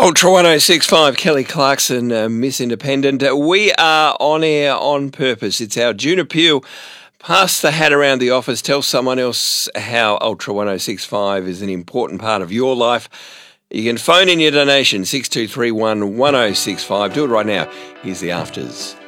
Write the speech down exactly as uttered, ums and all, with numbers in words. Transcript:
Ultra one oh six point five, Kelly Clarkson, uh, Miss Independent. Uh, we are on air on purpose. It's our June appeal. Pass the hat around the office. Tell someone else how Ultra one oh six point five is an important part of your life. You can phone in your donation, six two three one, one oh six five. Do it right now. Here's the afters.